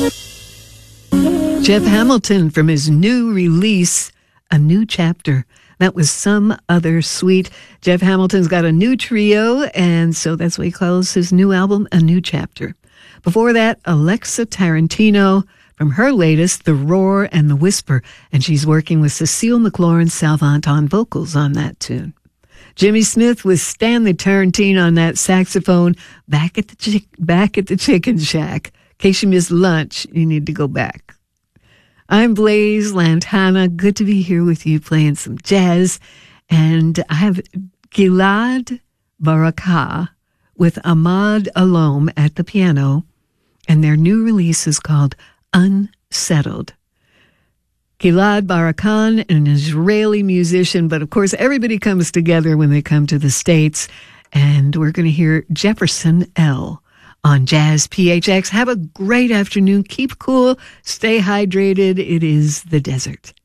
Jeff Hamilton from his new release, A New Chapter. That was Some Other Sweet. Jeff Hamilton's got a new trio, and so that's what he calls his new album, A New Chapter. Before that, Alexa Tarantino from her latest, The Roar and the Whisper, and she's working with Cecile McLaurin-Salvant on vocals on that tune. Jimmy Smith with Stanley Tarantino on that saxophone, back at the Chicken Shack. In case you missed lunch, you need to go back. I'm Blaze Lantana. Good to be here with you playing some jazz. And I have Gilad Baraka with Ahmad Alom at the piano. And their new release is called Unsettled. Gilad Barakan, an Israeli musician, but of course everybody comes together when they come to the States. And we're going to hear Jefferson L. on Jazz PHX. Have a great afternoon. Keep cool. Stay hydrated. It is the desert.